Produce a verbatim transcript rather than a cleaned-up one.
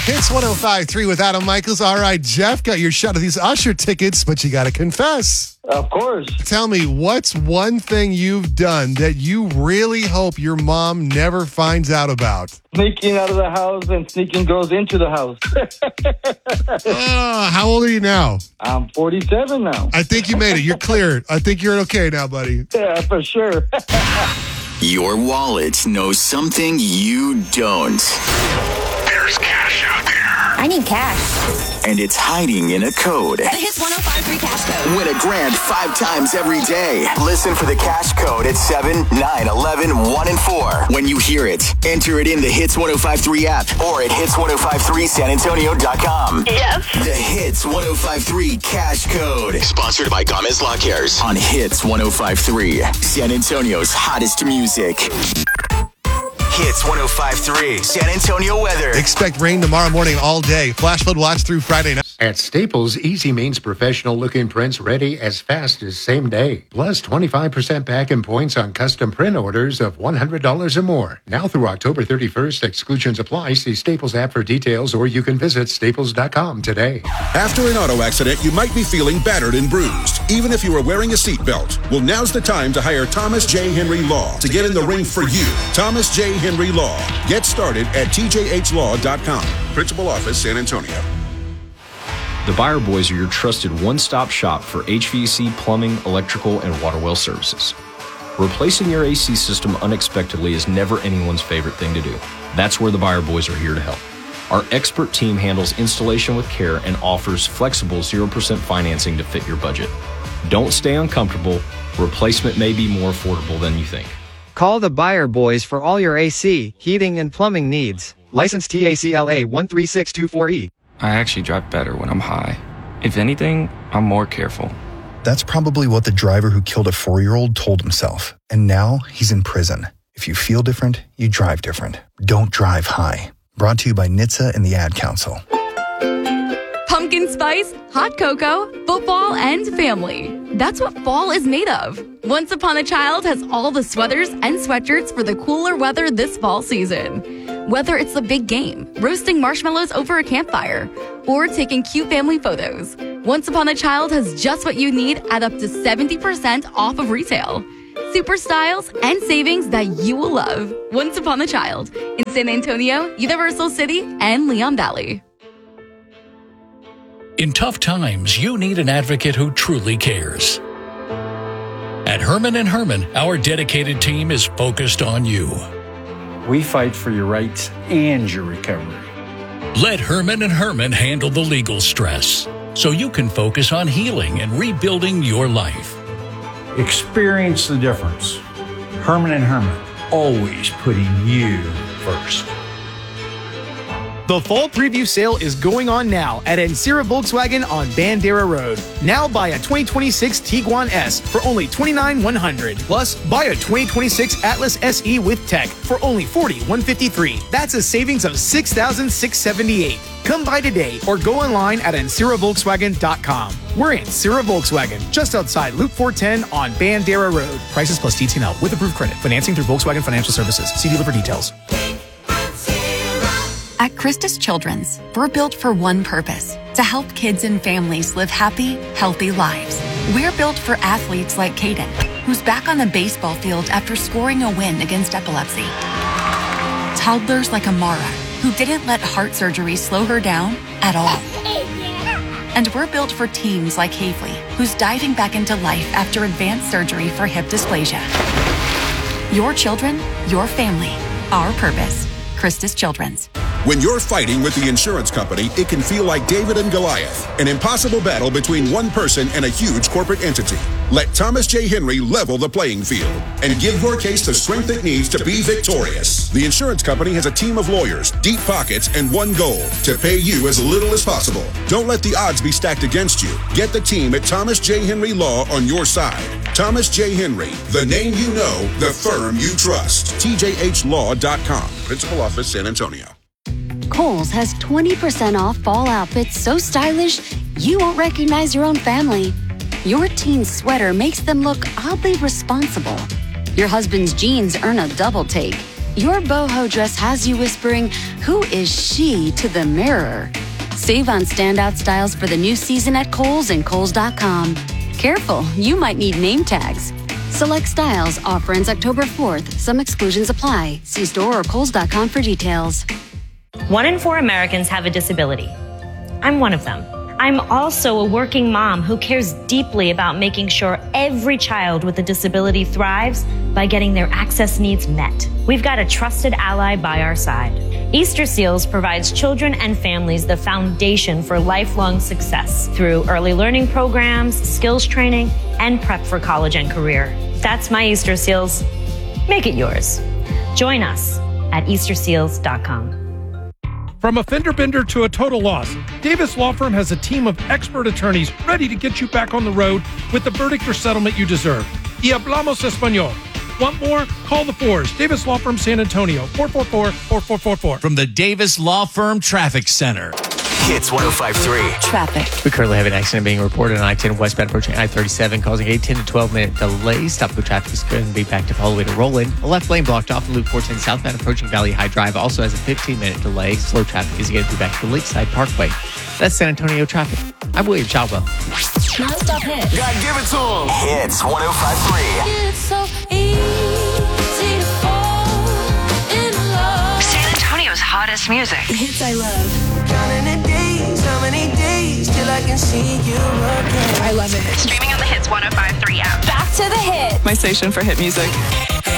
Hits one oh five point three with Adam Michaels. All right, Jeff, got your shot of these Usher tickets, but you got to confess. Of course. Tell me, what's one thing you've done that you really hope your mom never finds out about? Sneaking out of the house and sneaking girls into the house. uh, how old are you now? I'm forty-seven now. I think you made it. You're cleared. I think you're okay now, buddy. Yeah, for sure. Your wallet knows something you don't. There's cash out there. I need cash. And it's hiding in a code. The Hits one oh five point three cash code. Win a grand five times every day. Listen for the cash code at seven, nine, eleven, one, and four. When you hear it, enter it in the Hits one oh five point three app or at hits ten fifty-three san antonio dot com. Yes. The Hits one oh five point three cash code. Sponsored by Gomez Lawn Cares on Hits one oh five point three. San Antonio's hottest music. Hits one oh five point three. San Antonio weather. Expect rain tomorrow morning all day. Flash flood watch through Friday night. At Staples, easy means professional-looking prints ready as fast as same day. Plus twenty-five percent back in points on custom print orders of one hundred dollars or more. Now through October thirty-first, exclusions apply. See Staples app for details, or you can visit staples dot com today. After an auto accident, you might be feeling battered and bruised, even if you are wearing a seatbelt. Well, now's the time to hire Thomas J. Henry Law to get in the ring for you. Thomas J. Henry Law. Get started at t j h law dot com. Principal Office, San Antonio. The Buyer Boys are your trusted one-stop shop for H V A C, plumbing, electrical, and water well services. Replacing your A C system unexpectedly is never anyone's favorite thing to do. That's where the Buyer Boys are here to help. Our expert team handles installation with care and offers flexible zero percent financing to fit your budget. Don't stay uncomfortable. Replacement may be more affordable than you think. Call the Buyer Boys for all your A C, heating, and plumbing needs. Licensed T A C L A one three six two four E. I actually drive better when I'm high. If anything, I'm more careful. That's probably what the driver who killed a four-year-old told himself. And now he's in prison. If you feel different, you drive different. Don't drive high. Brought to you by N H T S A and the Ad Council. Pumpkin spice, hot cocoa, football, and family. That's what fall is made of. Once Upon a Child has all the sweaters and sweatshirts for the cooler weather this fall season. Whether it's the big game, roasting marshmallows over a campfire, or taking cute family photos, Once Upon a Child has just what you need at up to seventy percent off of retail. Super styles and savings that you will love. Once Upon a Child in San Antonio, Universal City, and Leon Valley. In tough times, you need an advocate who truly cares. At Herman and Herman, our dedicated team is focused on you. We fight for your rights and your recovery. Let Herman and Herman handle the legal stress so you can focus on healing and rebuilding your life. Experience the difference. Herman and Herman, always putting you first. The fall preview sale is going on now at Ancira Volkswagen on Bandera Road. Now buy a twenty twenty-six Tiguan S for only twenty-nine thousand one hundred dollars. Plus, buy a twenty twenty-six Atlas S E with tech for only forty thousand one hundred fifty-three dollars. That's a savings of six thousand six hundred seventy-eight dollars. Come by today or go online at ancira volkswagen dot com. We're Ancira Volkswagen, just outside Loop four ten on Bandera Road. Prices plus D T N L with approved credit. Financing through Volkswagen Financial Services. See dealer for details. At Christus Children's, we're built for one purpose, to help kids and families live happy, healthy lives. We're built for athletes like Caden, who's back on the baseball field after scoring a win against epilepsy. Toddlers like Amara, who didn't let heart surgery slow her down at all. And we're built for teens like Havely, who's diving back into life after advanced surgery for hip dysplasia. Your children, your family, our purpose. Christus Children's. When you're fighting with the insurance company, it can feel like David and Goliath, an impossible battle between one person and a huge corporate entity. Let Thomas J. Henry level the playing field and give your case the strength it needs to be victorious. The insurance company has a team of lawyers, deep pockets, and one goal: to pay you as little as possible. Don't let the odds be stacked against you. Get the team at Thomas J. Henry Law on your side. Thomas J. Henry, the name you know, the firm you trust. T J H law dot com. Principal Office, San Antonio. Kohl's has twenty percent off fall outfits so stylish you won't recognize your own family. Your teen's sweater makes them look oddly responsible. Your husband's jeans earn a double take. Your boho dress has you whispering, "Who is she?" to the mirror. Save on standout styles for the new season at Kohl's and Kohl's dot com. Careful, you might need name tags. Select styles. Offer ends October fourth. Some exclusions apply. See store or Kohl's dot com for details. One in four Americans have a disability. I'm one of them. I'm also a working mom who cares deeply about making sure every child with a disability thrives by getting their access needs met. We've got a trusted ally by our side. Easter Seals provides children and families the foundation for lifelong success through early learning programs, skills training, and prep for college and career. That's my Easter Seals. Make it yours. Join us at Easter Seals dot com. From a fender bender to a total loss, Davis Law Firm has a team of expert attorneys ready to get you back on the road with the verdict or settlement you deserve. Y hablamos español. Want more? Call the fours. Davis Law Firm San Antonio, four four four, four four four four. From the Davis Law Firm Traffic Center. Hits one oh five point three. Traffic. We currently have an accident being reported on I ten westbound approaching I thirty-seven, causing a ten to twelve minute delay. Stop go traffic is going to be backed up all the way to Roland. A left lane blocked off Loop four ten southbound approaching Valley High Drive also has a fifteen minute delay. Slow traffic is going to be back to Lakeside Parkway. That's San Antonio traffic. I'm William Childwell. Non-stop hits. God, give it to him. Hits one oh five point three. It's so easy to fall in love. San Antonio's hottest music. Hits I love. Counting the days, how many days till I can see you again. I love it. Streaming on the Hits one oh five point three app. Back to the hit. My station for hit music.